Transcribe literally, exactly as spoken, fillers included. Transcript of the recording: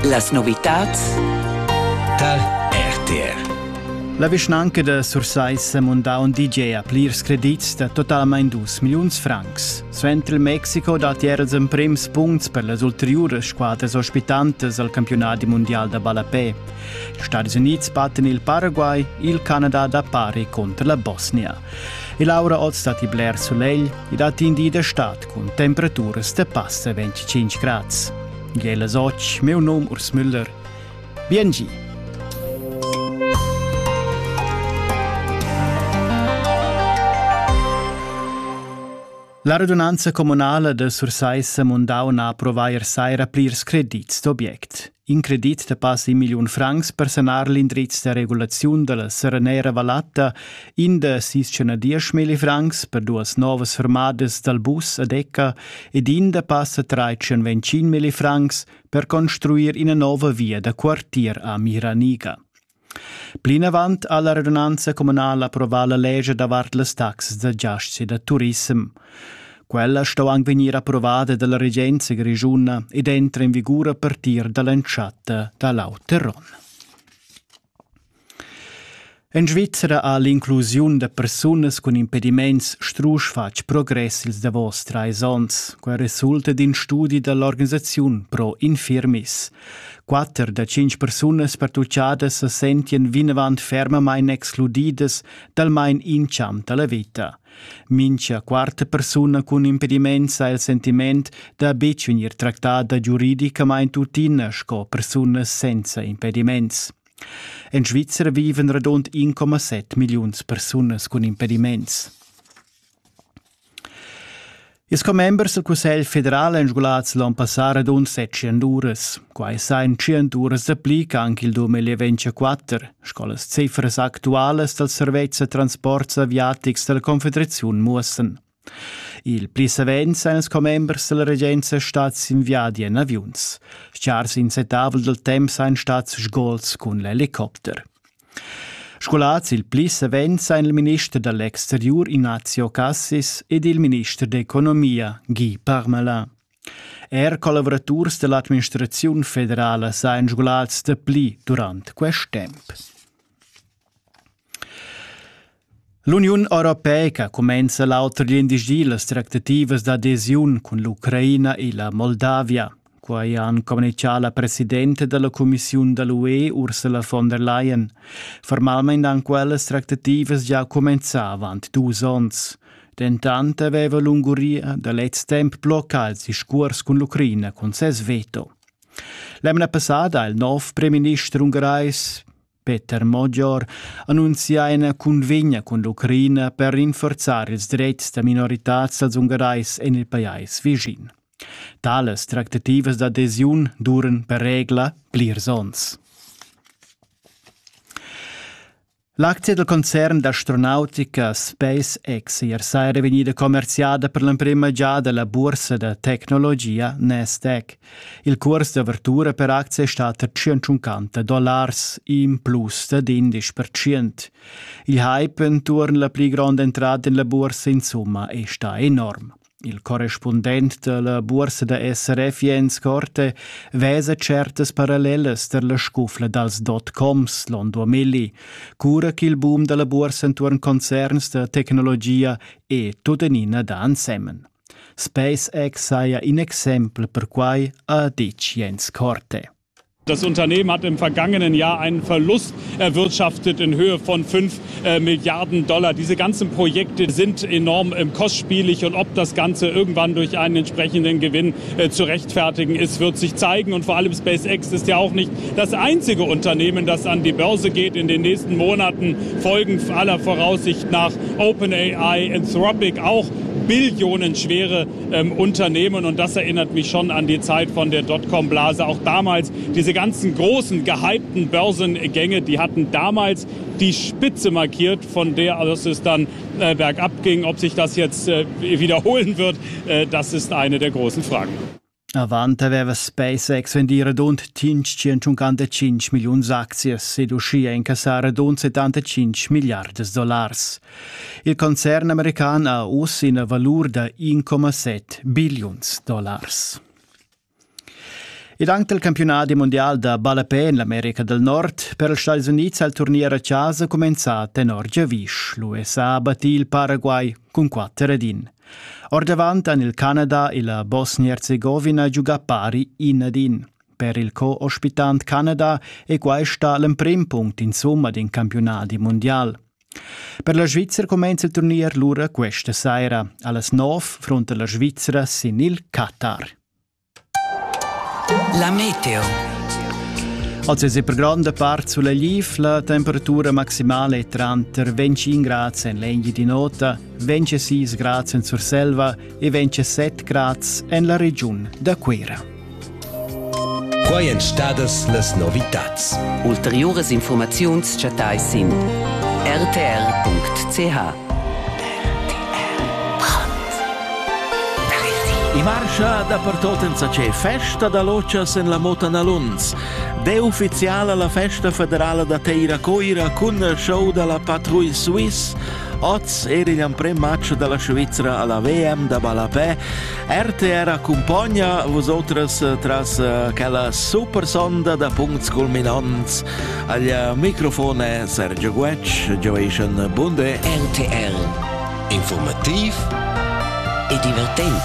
Las novitats da R T R. La vischnanca de Sursaissa mundà un D J a plirs credits de totalmein dus miliuns francs. Suentra il Mexico dat ierels en prims punts per las ulteriures squadras ospitantes al campionati mondial de Balapé. Gli Stati Uniti batten il Paraguay, il Canada da pari contro la Bosnia. E Laura hat stati Blair Soleil e dat indi de stat con temperaturas de passa venticinque grads. Gielas och, meu nom Urs Müller. Biengi. La radunanza comunale de Sursaissa mundau na approvair saira plirs credits d'obiect. In credit de pass un miliun francs per sanar l'indrizz de regulaziun de la Serenera Valata, in de seiscenadies mili francs per duas novas fermades del bus ad Ecca ed in de passa trecentventcinc mili francs per construir una nova via de quartier a Miraniga. Plin avant alla radunanza comunale approvà la legge davart les taxes de giasts e de turism. Quella sto anche venire approvata dalla Regenza Grigiuna ed entra in vigore a partire dall'enciata da Lauteron. In Svizzera ha l'inclusione de personas con impediments strusch fac progressis de vos trais ons, quel risulta din studi dell'organizzazione Pro Infirmis. Quattro da cinque personas pertucciadas se sentien vinavant fermamain excludidas dal main inciam della vita. Mincha quarta persona con impediments ha il sentiment da bec venir trattata giuridicamente tutina sco personas senza impediments. In Svizzera viven radund un komma sette miliuns personas con impediments. Is co-members del Cussegl federale in sgulats l'on passare radund settecento uras. Quai sain cento uras d'applica anche il duemilaventiquattro, scolas cifras actuales del Servizio Transports Aviatics della Confederazione muossen. Il plis avent sain is co-members della Regenza stats inviadi in avions. Sciars insettavel del temps sain stats sgols con l'helicopter. Scolats il plis avent sain il ministro dell'Exterior Ignazio Cassis ed il ministro d'Economia Guy Parmelin. Er collaboraturs dell'administrazione federale sain scolats de pli durant quest temp. L'Unione Europea comenza l'auter gli indigì le trattative d'adesione con l'Ucraina e la Moldavia. Quai han comunicato la Presidente della Commissione dell'U E, Ursula von der Leyen. Formalmente han quelle trattative già cominciavano due anni. Intanto aveva l'Ungheria da let's temp bloccato il discorso con l'Ucraina con ses veto. L'anno passato il nuovo Premierministro ungherese Peter Magyar annunzia una convegna con l'Ucraina per rinforzare i diritti delle minorità dels ungherais in il paese vicino. Tales trattative d'adesione duran per regla plirs ons. L'azione del concern d'astronautica SpaceX ier saira vegnida commerciata per la prima già della borsa de tecnologia Nasdaq. Il corso d'apertura per azione è stato centocinquanta dollars in plus de quindici per cento. Il hype intorno alla più grande entrata in la borsa insomma è sta enorme. Il corrispondente della borsa de S R F Jens Korte vesa certes paralleles der la scufla dals dot-coms l'on duemila, cura che il boom della borsa intorno concerns de tecnologia è tutenina da insemen. SpaceX sei un exempel per quai a dic Jens Korte. Das Unternehmen hat im vergangenen Jahr einen Verlust erwirtschaftet in Höhe von fünf äh, Milliarden Dollar. Diese ganzen Projekte sind enorm ähm, kostspielig und ob das Ganze irgendwann durch einen entsprechenden Gewinn äh, zu rechtfertigen ist, wird sich zeigen. Und vor allem SpaceX ist ja auch nicht das einzige Unternehmen, das an die Börse geht. In den nächsten Monaten folgen aller Voraussicht nach OpenAI, Anthropic auch billionenschwere ähm, Unternehmen. Und das erinnert mich schon an die Zeit von der Dotcom-Blase. Auch damals diese ganzen großen, gehypten Börsengänge, die hatten damals die Spitze markiert, von der aus es dann äh, bergab ging. Ob sich das jetzt äh, wiederholen wird, äh, das ist eine der großen Fragen. Avant aveva SpaceX vendire rund cinquecentocinquantacinque milioni azies ed uscì a incassare rund settantacinque miliardi dollars. Il concern americano ha us in valore da uno komma sette bilioni dollars. Ed anche il campionato mondiale da balapè in l'America del Nord, per gli Stati Uniti il turniere a casa cominciato tenor giavisch. L'U S A battì il Paraguay con quattro adin. Or davanti hanno il Canada e la Bosnia-Herzegovina giocà pari in adin. Per il co-ospitant Canada e qua sta il primo punto in somma del campionato mondiale. Per la Svizzera comincia il turniere l'ora questa sera. Alle nove fronte alla Svizzera sin il Qatar. La meteo. Oggi è per grande parte sulla Liv, la temperatura maximale è tra venticinque gradi in Legni di Nota, ventisei gradi in Surselva e ventisette gradi in la regione da Quera. Quai en stadas las novitats. Ulteriores informaziuns chatai sin r t r punct c h. I marscia dappertutto c'è festa da Locias in la Motanalunz. De ufficiale la festa federale da Teira Coira con show della Patrouille Suisse. Oggi era il primo match della Svizzera alla V M da balapè. R T R accompagna vosotros tras uh, quella super sonda da punts culminants. Al microfono Sergio Guetsch, Joation Bunde. R T R. Informativ E divertente.